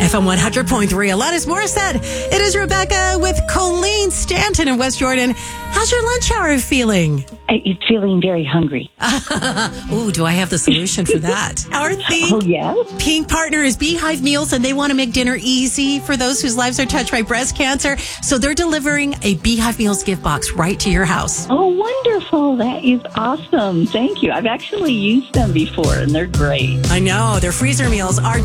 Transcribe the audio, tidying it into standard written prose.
FM 100.3, Alanis Morissette. It is Rebecca with Colleen Stanton in West Jordan. How's your lunch hour feeling? It's feeling very hungry. Ooh, do I have the solution for that? Our theme, Oh, yes? Pink Partner is Beehive Meals, and they want to make dinner easy for those whose lives are touched by breast cancer. So they're delivering a Beehive Meals gift box right to your house. Oh, wonderful. That is awesome. Thank you. I've actually used them before, and they're great. I know. Their freezer meals are